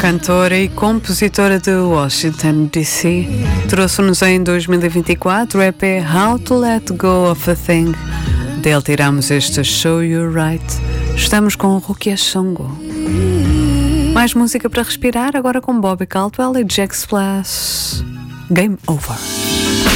cantora e compositora de Washington, D.C. Trouxe-nos em 2024 o EP How to Let Go of a Thing. Dele tiramos este Show You Right. Estamos com Rukia Songo. Mais música para respirar, agora com Bobby Caldwell e Jack Splash. Game Over.